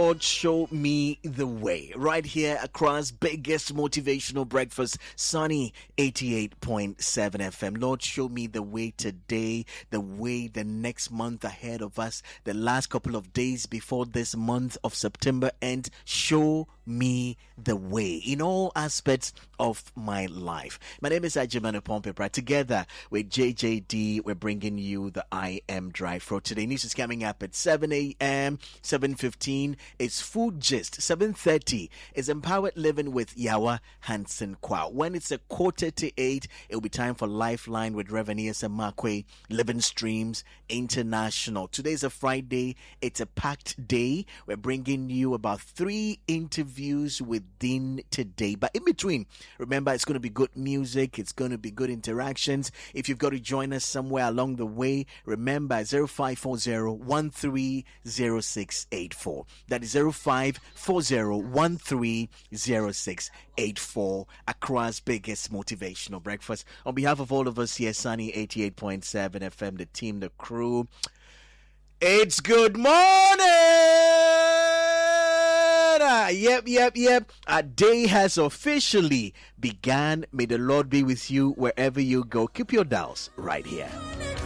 Lord, show me the way. Right here across biggest motivational breakfast, Sunny 88.7 FM. Lord, show me the way today, the way the next month ahead of us, the last couple of days before this month of September ends. Show me the way in all aspects of my life. My name is Ajimano Pompepra. Together with JJD, we're bringing you the I Am Drive for today. News is coming up at 7 a.m., 7:15. It's Food Gist. 7:30 is Empowered Living with Yawa Hansen Kwa. When it's a 7:45, it'll be time for Lifeline with Reverend Samakwe, Living Streams International. Today's a Friday. It's a packed day. We're bringing you about 3 interviews within today. But in between, remember, it's going to be good music. It's going to be good interactions. If you've got to join us somewhere along the way, remember 0540-130684. That is 0540-130684 across biggest motivational breakfast. On behalf of all of us here, Sunny 88.7 FM, the team, the crew, it's good morning. Yep. Our day has officially begun. May the Lord be with you wherever you go. Keep your dials right here.